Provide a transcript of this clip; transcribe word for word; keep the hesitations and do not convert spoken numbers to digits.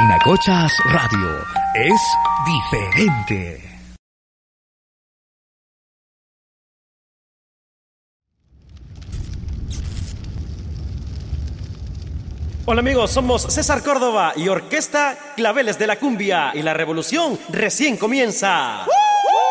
Vinacochas Radio es diferente. Hola amigos, somos César Córdoba y Orquesta Claveles de la Cumbia y la revolución recién comienza. ¡Uh!